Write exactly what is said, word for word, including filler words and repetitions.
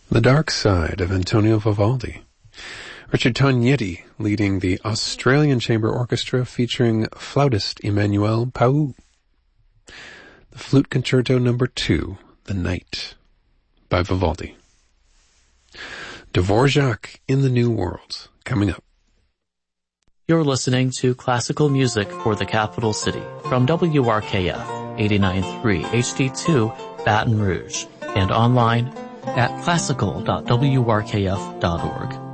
The Dark Side of Antonio Vivaldi. Richard Tognetti leading the Australian Chamber Orchestra featuring flautist Emmanuel Pau. The Flute Concerto Number two, The Night, by Vivaldi. Dvorak in the New World, coming up. You're listening to classical music for the capital city from W R K F eighty-nine point three H D two Baton Rouge and online at classical dot w r k f dot org.